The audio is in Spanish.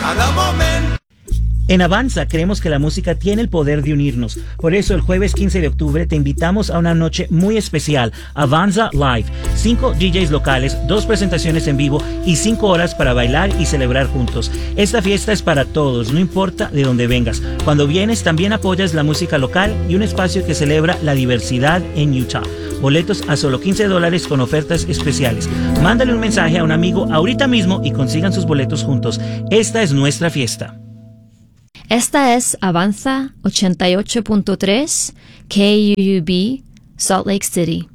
cada momento. En Avanza creemos que la música tiene el poder de unirnos. Por eso el jueves 15 de octubre te invitamos a una noche muy especial, Avanza Live. 5 DJs locales, 2 presentaciones en vivo y 5 horas para bailar y celebrar juntos. Esta fiesta es para todos, no importa de dónde vengas. Cuando vienes también apoyas la música local y un espacio que celebra la diversidad en Utah. Boletos a solo $15 con ofertas especiales. Mándale un mensaje a un amigo ahorita mismo y consigan sus boletos juntos. Esta es nuestra fiesta. Esta es Avanza 88.3 KUUB, Salt Lake City.